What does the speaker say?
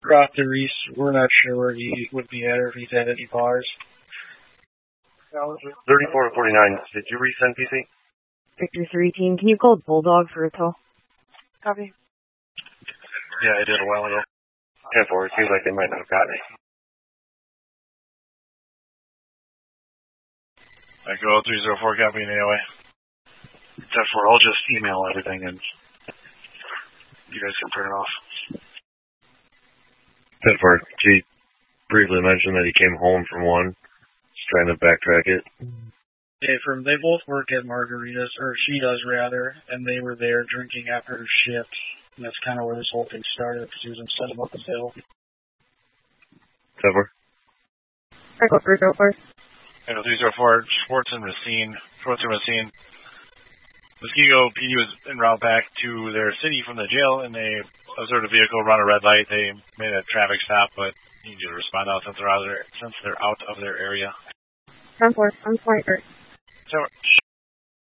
Dr. Reese, we're not sure where he would be at or if he's at any bars. 34 to 49. Did you resend PC? Victor 3 team, can you call Bulldog for a tow? Copy. Yeah, I did a while ago. 10-4, it seems like they might not have gotten it. Echo 304, copying AOA. 10-4, I'll just email everything and you guys can turn it off. 10-4, she briefly mentioned that he came home from one. Just trying to backtrack it. They both work at Margaritas, or she does rather, and they were there drinking after her shift. And that's kind of where this whole thing started, because she was setting up the bill. 10-4. Echo 304. Echo 304, Schwartz and Racine. Muskego PD was en route back to their city from the jail, and they observed a vehicle run a red light. They made a traffic stop, but need you to respond out since they're out of their area. 10-4, I'm sniper. So,